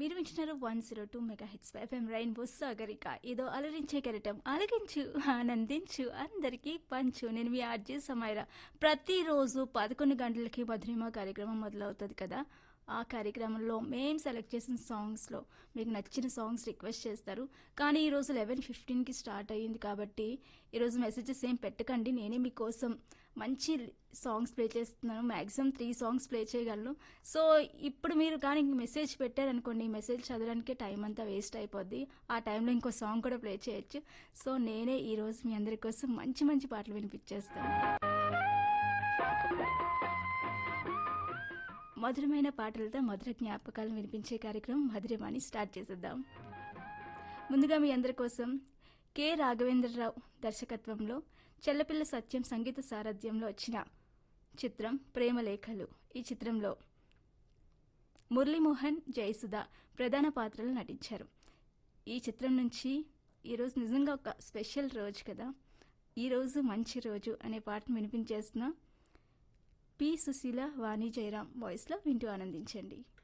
మీరు వింటున్నారు 102 mega hits FM rainbow Sagarika. ఏదో అలరించే కెరటం ఆలకించు ఆనందించు అందరికీ పంచు. నేను మీ ఆర్జే సమైరా. ప్రతిరోజు 11 గంటలకి మధురిమ కార్యక్రమం మొదలవుతుంది కదా. ఆ కార్యక్రమంలో మేము సెలెక్ట్ చేసిన సాంగ్స్లో మీకు నచ్చిన సాంగ్స్ రిక్వెస్ట్ చేస్తారు. కానీ ఈరోజు 11:15కి స్టార్ట్ అయ్యింది కాబట్టి ఈరోజు మెసేజెస్ ఏం పెట్టకండి. నేనే మీకోసం మంచి సాంగ్స్ ప్లే చేస్తున్నాను. మ్యాక్సిమం 3 సాంగ్స్ ప్లే చేయగలను. సో ఇప్పుడు మీరు కానీ మెసేజ్ పెట్టారనుకోండి, మెసేజ్ చదవడానికే టైం అంతా వేస్ట్ అయిపోద్ది. ఆ టైంలో ఇంకో సాంగ్ కూడా ప్లే చేయొచ్చు. సో నేనే ఈరోజు మీ అందరి కోసం మంచి మంచి పాటలు వినిపించేస్తాను. మధురమైన పాటలతో మధుర జ్ఞాపకాలు వినిపించే కార్యక్రమం మధురవాణి స్టార్ట్ చేసేద్దాం. ముందుగా మీ అందరి కోసం కె రాఘవేంద్రరావు దర్శకత్వంలో చెల్లపిల్ల సత్యం సంగీత సారథ్యంలో వచ్చిన చిత్రం ప్రేమలేఖలు. ఈ చిత్రంలో మురళీమోహన్, జయసుధ ప్రధాన పాత్రలు నటించారు. ఈ చిత్రం నుంచి ఈరోజు నిజంగా ఒక స్పెషల్ రోజు కదా. ఈరోజు మంచి రోజు అనే పాటను వినిపించేస్తున్నా. పి సుశీల, వాణి జయరాం వాయిస్లో వింటూ ఆనందించండి.